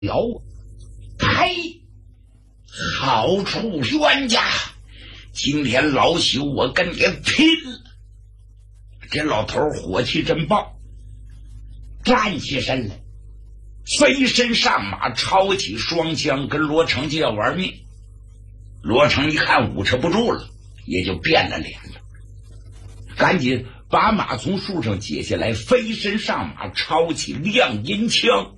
了，呸！好处冤家，今天老朽我跟你拼了！这老头火气真爆，站起身来，飞身上马，抄起双枪，跟罗成就要玩命。罗成一看捂持不住了，也就变了脸了，赶紧把马从树上解下来，飞身上马，抄起亮银枪。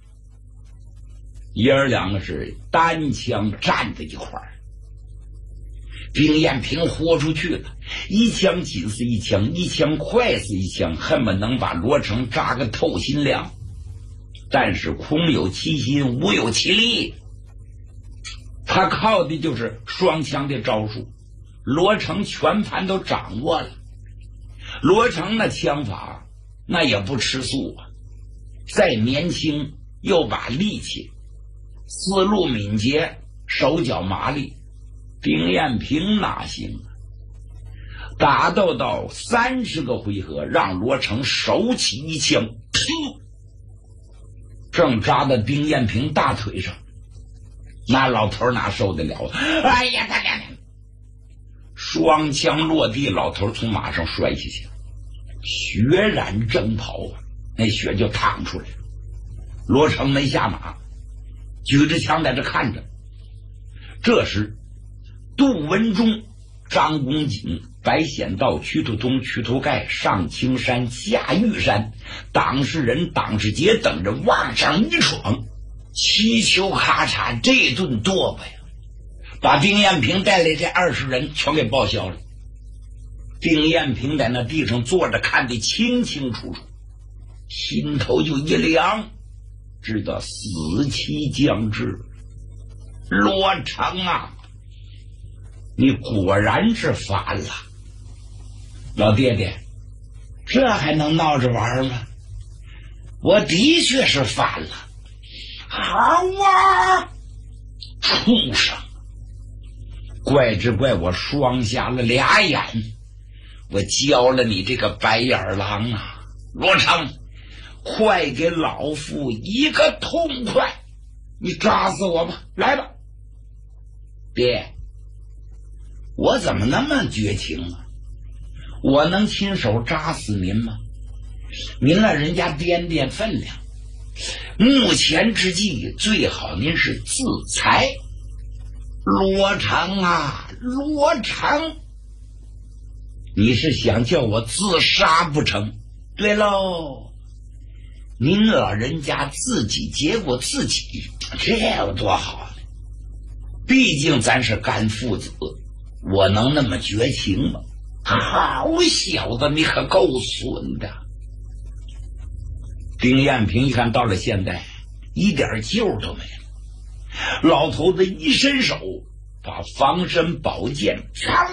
爷儿两个是单枪站在一块儿，丁彦平豁出去了，一枪紧似一枪，一枪快似一枪，恨不能把罗成扎个透心凉。但是空有其心，无有其力，他靠的就是双枪的招数，罗成全盘都掌握了。罗成那枪法那也不吃素啊，再年轻又把力气，思路敏捷，手脚麻利，丁彦平哪行啊？打斗到30个回合，让罗成手起一枪，噗，正扎到丁彦平大腿上，那老头哪受得了？哎呀，他娘的！双枪落地，老头从马上摔下去，血染正袍啊，那血就淌出来了。罗成没下马，举着枪在这看着。这时杜文忠、张公瑾、白显道、屈突通、屈突盖上青山下玉山，党世仁、党世杰等着往上一闯，七球咔嚓这顿剁吧呀，把丁彦平带来这20人全给报销了。丁彦平在那地上坐着看得清清楚楚，心头就一凉，知道死期将至。罗成啊，你果然是反了。老爹爹，这还能闹着玩吗？我的确是反了。好啊，畜生！怪只怪我双瞎了俩眼，我教了你这个白眼狼啊！罗成，快给老夫一个痛快！你扎死我吧，来吧！爹，我怎么那么绝情啊？我能亲手扎死您吗？您让人家掂掂分量，目前之计最好您是自裁。罗成啊，罗成，你是想叫我自杀不成？对喽，您老人家自己结果自己，这有多好呢？毕竟咱是干父子，我能那么绝情吗？好小子，你可够损的！丁彦平一看到了现在一点救都没了，老头子一伸手把防身宝剑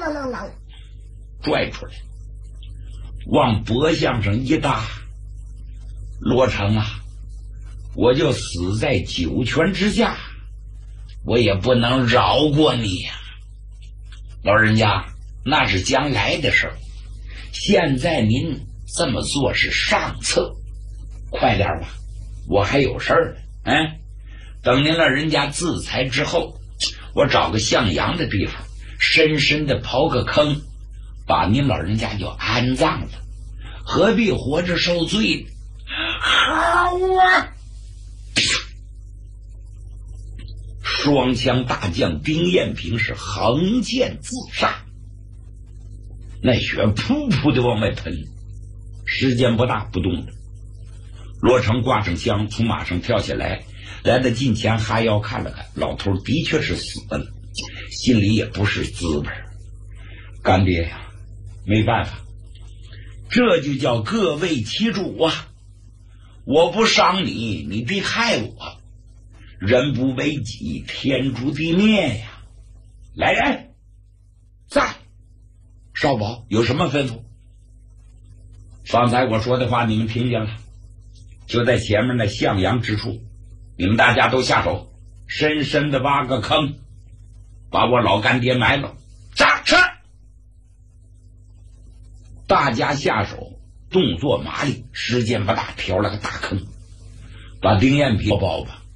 拽出来，往脖项上一搭。罗成啊，我就死在九泉之下，我也不能饶过你呀！老人家，那是将来的事儿，现在您这么做是上策。快点吧，我还有事儿呢。等您老人家自裁之后，我找个向阳的地方，深深的刨个坑，把您老人家就安葬了，何必活着受罪呢？好啊！双枪大将丁彦平是横剑自杀，那血噗噗的往外喷，时间不大，不动了。罗成挂上枪，从马上跳下来，来到近前哈腰看了看，老头的确是死了，心里也不是滋味。干爹呀，没办法，这就叫各为其主啊！我不伤你，你必害我。人不为己，天诛地灭呀！来人，在。少保有什么吩咐？方才我说的话你们听见了，就在前面那向阳之处，你们大家都下手，深深的挖个坑，把我老干爹埋了。是。大家下手，动作麻利，时间不大，挑了个大坑，把丁彦平包吧。